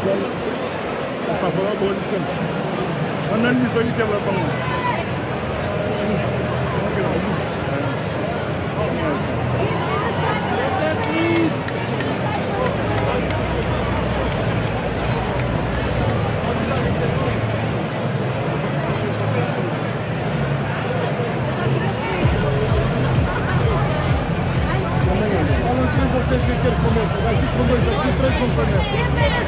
Está falando hoje sempre. Andando nisso aqui quebra para nós. Vocês querem comer? Vai aqui com dois aqui, três componentes.